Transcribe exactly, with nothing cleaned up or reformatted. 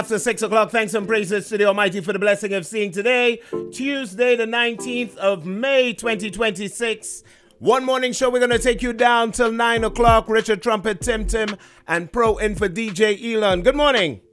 After six o'clock, thanks and praises to the Almighty for the blessing of seeing today, Tuesday, the nineteenth of May, twenty twenty-six. One morning show, we're going to take you down till nine o'clock. Richard Trumpet, Tim Tim, and Pro in for D J Elon. Good morning.